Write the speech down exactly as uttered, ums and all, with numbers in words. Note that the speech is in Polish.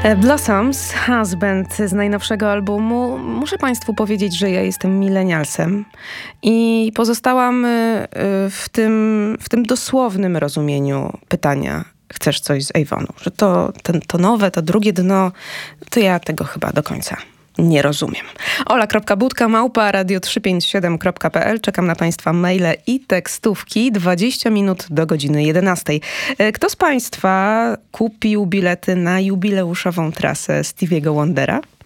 Blossoms, Husband z najnowszego albumu. Muszę Państwu powiedzieć, że ja jestem milenialsem i pozostałam w tym, w tym dosłownym rozumieniu pytania: chcesz coś z Avonu? Że to, ten, to nowe, to drugie dno, to ja tego chyba do końca nie rozumiem. ola kropka budka małpa radio trzysta pięćdziesiąt siedem kropka p l. Czekam na Państwa maile i tekstówki. dwadzieścia minut do godziny jedenastej. Kto z Państwa kupił bilety na jubileuszową trasę Stevie'ego Wondera?